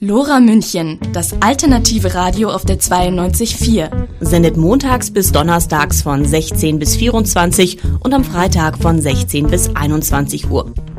Lora München, das alternative Radio auf der 92.4. Sendet montags bis donnerstags von 16 bis 24 und am Freitag von 16 bis 21 Uhr.